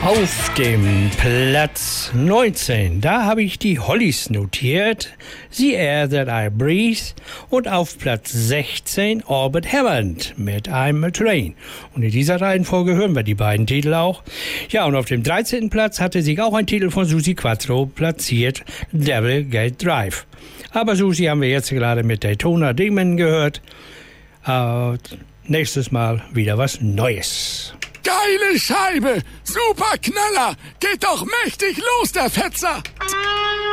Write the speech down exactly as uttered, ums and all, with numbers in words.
Auf dem Platz neunzehn, da habe ich die Hollies notiert, The Air That I Breathe, und auf Platz sechzehn Orbit Hammond mit I'm a Train. Und in dieser Reihenfolge hören wir die beiden Titel auch. Ja, und auf dem dreizehnten Platz hatte sich auch ein Titel von Suzi Quatro platziert, Devil Gate Drive. Aber Suzi haben wir jetzt gerade mit Daytona Demon gehört. Äh, nächstes Mal wieder was Neues. Geile Scheibe! Super Knaller! Geht doch mächtig los, der Fetzer!